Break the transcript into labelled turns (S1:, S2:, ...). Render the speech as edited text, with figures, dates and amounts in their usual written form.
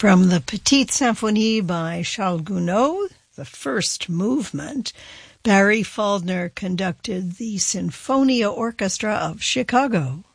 S1: From the Petite Symphonie by Charles Gounod, the first movement, Barry Faulkner conducted the Sinfonia Orchestra of Chicago.